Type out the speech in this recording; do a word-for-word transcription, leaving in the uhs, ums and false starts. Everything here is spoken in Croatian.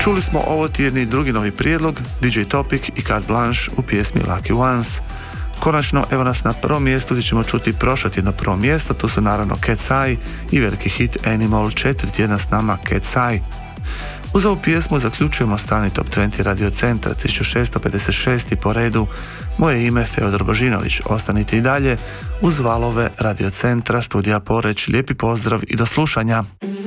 Čuli smo ovo tjedni drugi novi prijedlog, D J Topic i Carte Blanche u pjesmi Lucky Ones. Konačno, evo nas na prvom mjestu gdje ćemo čuti prošlo tjedno prvo mjesto, tu su naravno Cat's Eye i veliki hit Animal, četiri tjedna s nama Cat's Eye. Uz ovu pjesmu zaključujemo strani Top dvadeset Radio Centra tisuću šesto pedeset šest po redu. Moje ime Feodor Božinović, ostanite i dalje uz valove Radio Centra, studija Poreč, lijepi pozdrav i do slušanja.